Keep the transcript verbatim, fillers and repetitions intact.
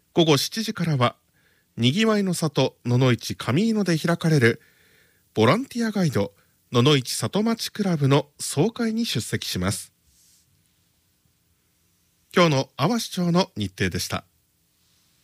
午後しちじからはにぎわいの里野々市上井野で開かれるボランティアガイド野々市里町クラブの総会に出席します。今日の阿波市長の日程でした。